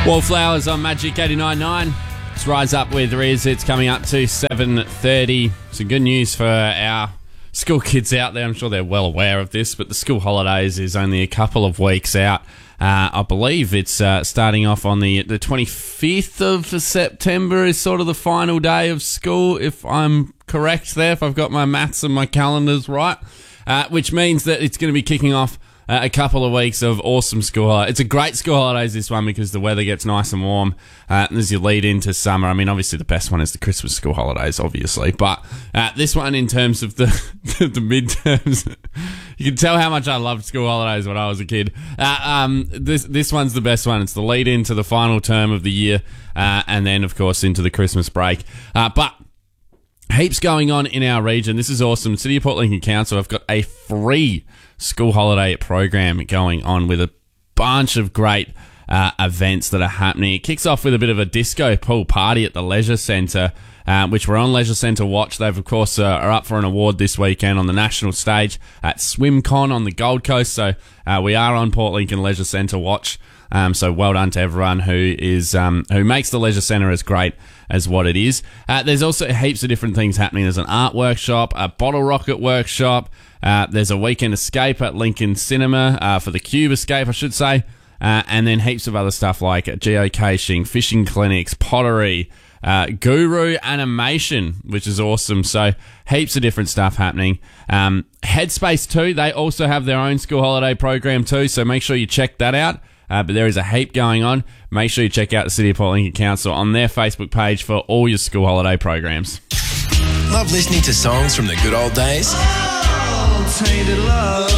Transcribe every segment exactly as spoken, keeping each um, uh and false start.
Wallflowers on Magic eighty-nine point nine. Let's rise up with Riz. It's coming up to seven thirty. Some good news for our school kids out there. I'm sure they're well aware of this, but the school holidays is only a couple of weeks out. Uh, I believe it's uh, starting off on the the twenty-fifth of September is sort of the final day of school, if I'm correct there, if I've got my maths and my calendars right, uh, which means that it's going to be kicking off Uh, a couple of weeks of awesome school holidays. It's a great school holidays, this one, because the weather gets nice and warm uh, as you lead into summer. I mean, obviously the best one is the Christmas school holidays, obviously, but uh, this one in terms of the the midterms, you can tell how much I loved school holidays when I was a kid. Uh, um, this this one's the best one. It's the lead into the final term of the year, uh, and then of course into the Christmas break. Uh, but heaps going on in our region. This is awesome. City of Port Lincoln Council have got a free school holiday program going on with a bunch of great uh, events that are happening. It kicks off with a bit of a disco pool party at the Leisure Centre, uh, which we're on Leisure Centre Watch. They've, of course, uh, are up for an award this weekend on the national stage at SwimCon on the Gold Coast. So uh, we are on Port Lincoln Leisure Centre Watch. Um, so well done to everyone who is um, who makes the Leisure Centre as great as what it is. Uh, there's also heaps of different things happening. There's an art workshop, a bottle rocket workshop. Uh, there's a weekend escape at Lincoln Cinema uh, for the Cube Escape, I should say. Uh, and then heaps of other stuff like geocaching, fishing clinics, pottery, uh, guru animation, which is awesome. So heaps of different stuff happening. Um, Headspace too, they also have their own school holiday program too, so make sure you check that out. Uh, but there is a heap going on. Make sure you check out the City of Port Lincoln Council on their Facebook page for all your school holiday programs. Love listening to songs from the good old days? Oh, tainted love.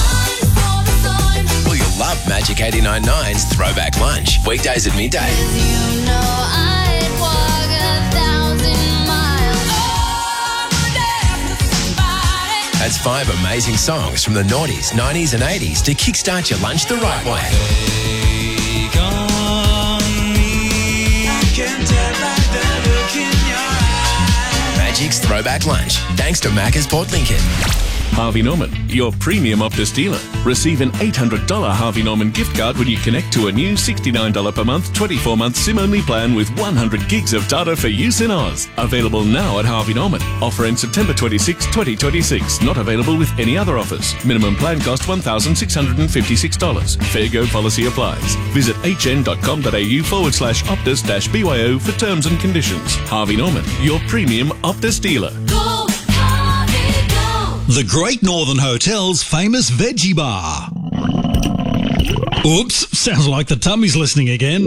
Well, you'll love Magic eighty-nine point nine's Throwback Lunch, weekdays at midday. You know I'd walk a thousand miles. Oh, That's five amazing songs from the noughties, nineties and eighties to kickstart your lunch the right way. Take on me. I can tell by the look in your eyes. Magic's Throwback Lunch, thanks to Macca's Port Lincoln. Harvey Norman, your premium Optus dealer. Receive an eight hundred dollars Harvey Norman gift card when you connect to a new sixty-nine dollars per month, twenty-four month SIM-only plan with one hundred gigs of data for use in Oz. Available now at Harvey Norman. Offer ends September twenty-sixth, twenty twenty-six. Not available with any other offers. Minimum plan cost one thousand six hundred fifty-six dollars. Fair go policy applies. Visit hn.com.au forward slash Optus dash BYO for terms and conditions. Harvey Norman, your premium Optus dealer. go, Harvey, go. The Great Northern Hotel's famous veggie bar. Oops, sounds like the tummy's listening again.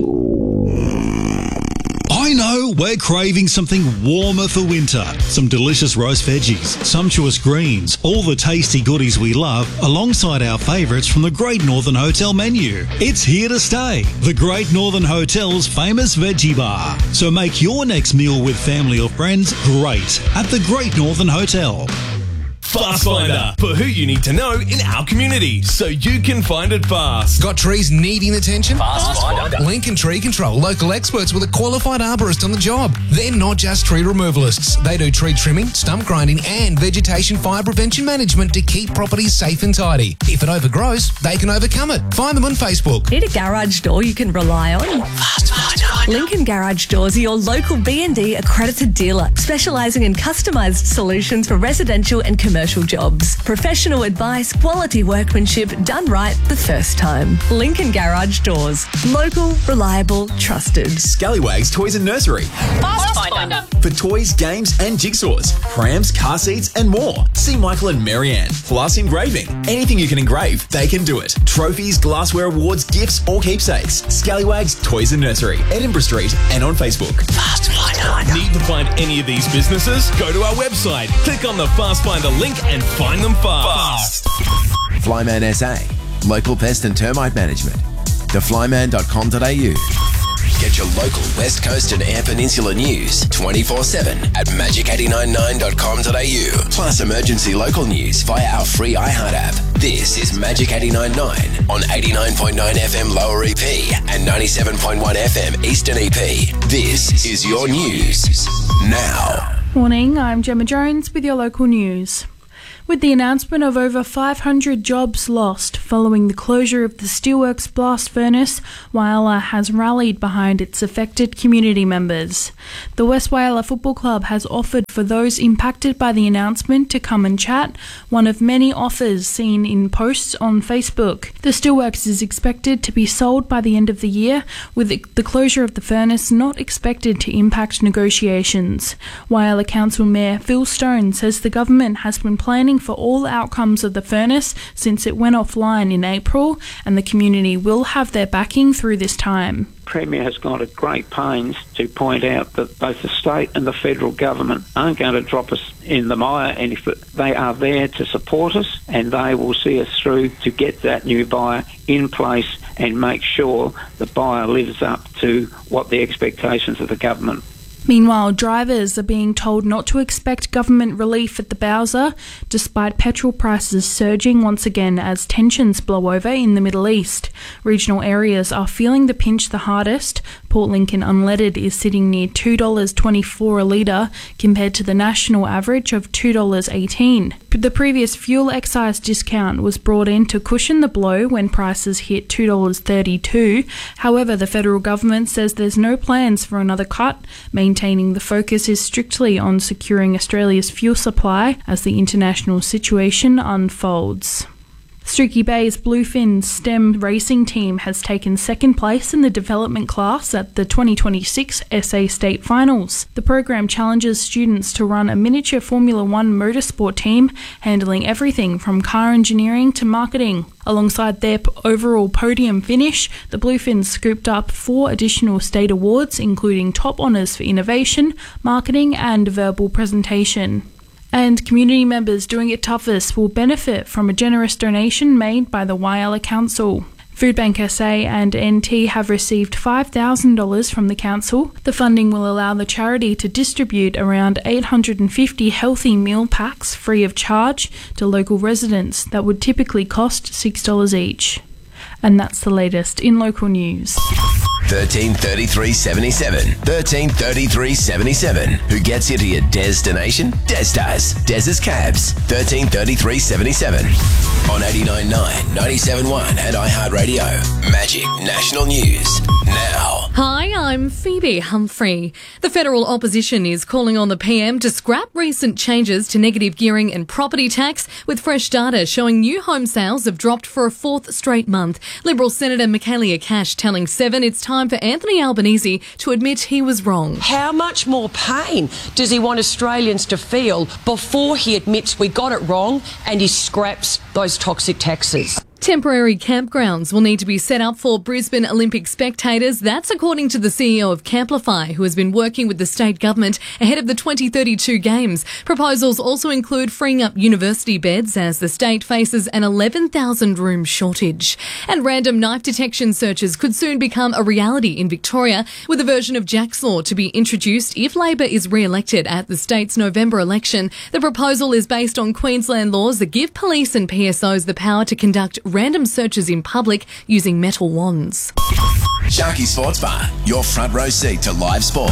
I know, we're craving something warmer for winter. Some delicious roast veggies, sumptuous greens, all the tasty goodies we love, alongside our favourites from the Great Northern Hotel menu. It's here to stay. The Great Northern Hotel's famous veggie bar. So make your next meal with family or friends great at the Great Northern Hotel. Fast Finder. Put who you need to know in our community so you can find it fast. Got trees needing attention? Fast Finder. Lincoln Tree Control, local experts with a qualified arborist on the job. They're not just tree removalists. They do tree trimming, stump grinding and vegetation fire prevention management to keep properties safe and tidy. If it overgrows, they can overcome it. Find them on Facebook. Need a garage door you can rely on? Fast Finder. Lincoln Garage Doors are your local B and D accredited dealer, specialising in customised solutions for residential and commercial jobs. Professional advice, quality workmanship, done right the first time. Lincoln Garage Doors. Local, reliable, trusted. Scallywags Toys and Nursery. Fast Finder. For toys, games and jigsaws, prams, car seats and more. See Michael and Marianne. Plus engraving. Anything you can engrave, they can do it. Trophies, glassware awards, gifts or keepsakes. Scallywags Toys and Nursery. Edinburgh Street and on Facebook. Fast Finder. Need to find any of these businesses? Go to our website, click on the Fast Finder link and find them fast. Flyman S A, local pest and termite management. the flyman dot com dot a u. Get your local West Coast and Air Peninsula news twenty-four seven at magic eight nine nine dot com dot a u. Plus emergency local news via our free iHeart app. This is Magic eighty-nine point nine on eighty-nine point nine F M Lower E P and ninety-seven point one F M Eastern E P. This is your news now. Morning, I'm Gemma Jones with your local news. With the announcement of over five hundred jobs lost following the closure of the Steelworks blast furnace, Whyalla has rallied behind its affected community members. The West Whyalla Football Club has offered for those impacted by the announcement to come and chat, one of many offers seen in posts on Facebook. The Steelworks is expected to be sold by the end of the year, with the closure of the furnace not expected to impact negotiations. Whyalla Council Mayor Phil Stone says the government has been planning for all outcomes of the furnace since it went offline in April, and the community will have their backing through this time. Premier has gone to great pains to point out that both the state and the federal government aren't going to drop us in the mire any further. They are there to support us, and they will see us through to get that new buyer in place and make sure the buyer lives up to what the expectations of the government. Meanwhile, drivers are being told not to expect government relief at the Bowser, despite petrol prices surging once again as tensions blow over in the Middle East. Regional areas are feeling the pinch the hardest. Port Lincoln unleaded is sitting near two dollars twenty-four a litre compared to the national average of two dollars eighteen. The previous fuel excise discount was brought in to cushion the blow when prices hit two dollars thirty-two. However, the federal government says there's no plans for another cut, maintaining the focus is strictly on securing Australia's fuel supply as the international situation unfolds. Streaky Bay's Bluefin STEM racing team has taken second place in the development class at the twenty twenty-six S A State Finals. The program challenges students to run a miniature Formula One motorsport team, handling everything from car engineering to marketing. Alongside their overall podium finish, the Bluefins scooped up four additional state awards, including top honours for innovation, marketing and verbal presentation. And community members doing it toughest will benefit from a generous donation made by the Whyalla Council. Foodbank S A and N T have received five thousand dollars from the council. The funding will allow the charity to distribute around eight hundred fifty healthy meal packs free of charge to local residents that would typically cost six dollars each. And that's the latest in local news. thirteen thirty-three seventy-seven. thirteen thirty-three seventy-seven. Who gets you to your Des donation? Des does. Des's Cabs. thirteen thirty-three seventy-seven. On eighty-nine point nine, ninety-seven point one and iHeartRadio. Magic National News. Now. Hi, I'm Phoebe Humphrey. The federal opposition is calling on the P M to scrap recent changes to negative gearing and property tax, with fresh data showing new home sales have dropped for a fourth straight month. Liberal Senator Michaelia Cash telling Seven it's time for Anthony Albanese to admit he was wrong. How much more pain does he want Australians to feel before he admits we got it wrong and he scraps those toxic taxes? Temporary campgrounds will need to be set up for Brisbane Olympic spectators. That's according to the C E O of Camplify, who has been working with the state government ahead of the twenty thirty-two Games. Proposals also include freeing up university beds as the state faces an eleven thousand room shortage. And random knife detection searches could soon become a reality in Victoria, with a version of Jack's Law to be introduced if Labor is re-elected at the state's November election. The proposal is based on Queensland laws that give police and P S Os the power to conduct random searches in public using metal wands. Sharky Sports Bar, your front row seat to live sport.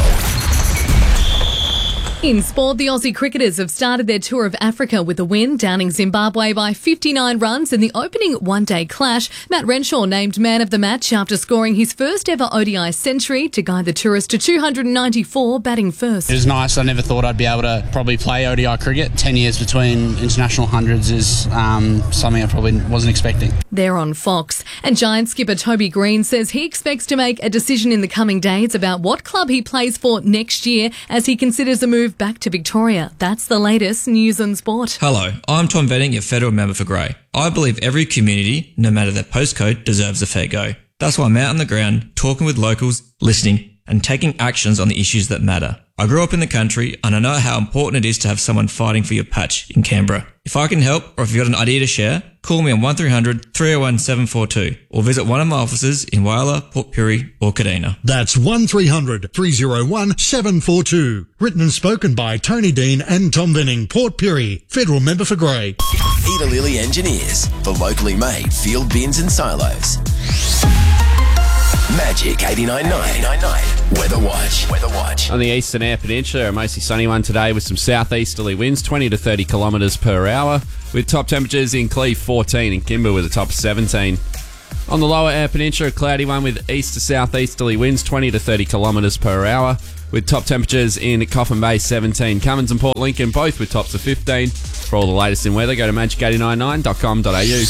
In sport, the Aussie cricketers have started their tour of Africa with a win, downing Zimbabwe by fifty-nine runs in the opening one-day clash. Matt Renshaw named man of the match after scoring his first ever O D I century to guide the tourists to two hundred ninety-four, batting first. It was nice. I never thought I'd be able to probably play O D I cricket. Ten years between international hundreds is um, something I probably wasn't expecting. They're on Fox. And Giant skipper Toby Green says he expects to make a decision in the coming days about what club he plays for next year as he considers a move back to Victoria. That's the latest news and sport. Hello, I'm Tom Venning, your federal member for Grey. I believe every community, no matter their postcode, deserves a fair go. That's why I'm out on the ground, talking with locals, listening, and taking actions on the issues that matter. I grew up in the country and I know how important it is to have someone fighting for your patch in Canberra. If I can help, or if you've got an idea to share, call me on one three hundred, three oh one, seven four two or visit one of my offices in Whyalla, Port Pirie or Kadina. That's one three hundred, three oh one, seven four two. Written and spoken by Tony Dean and Tom Venning, Port Pirie, federal member for Grey. Eda Lilly Engineers for locally made field bins and silos. Magic eighty-nine point nine. Weather Watch. Weather Watch. On the eastern Eyre Peninsula, a mostly sunny one today with some southeasterly winds, twenty to thirty kilometres per hour, with top temperatures in Cleve fourteen and Kimber with a top of seventeen. On the lower Eyre Peninsula, a cloudy one with east to southeasterly winds, twenty to thirty kilometres per hour, with top temperatures in Coffin Bay seventeen. Cummins and Port Lincoln both with tops of fifteen. For all the latest in weather, go to magic eight nine nine dot com dot a u.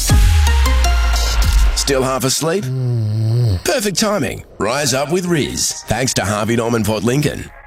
Still half asleep? Perfect timing. Rise up with Riz. Thanks to Harvey Norman Port Lincoln.